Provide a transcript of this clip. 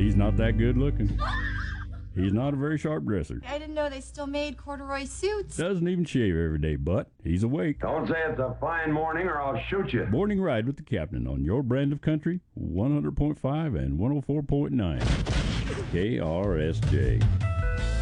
He's not that good looking. He's not a very sharp dresser. I didn't know they still made corduroy suits. Doesn't even shave every day, but he's awake. Don't say it's a fine morning or I'll shoot you. Morning Ride with the Captain on your brand of country, 100.5 and 104.9. KRSJ.